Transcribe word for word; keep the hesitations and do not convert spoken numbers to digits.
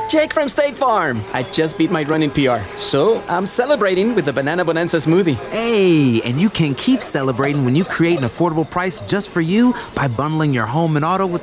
Jake from State Farm. I just beat my running P R, so I'm celebrating with the Banana Bonanza smoothie. Hey, and you can keep celebrating when you create an affordable price just for you by bundling your home and auto with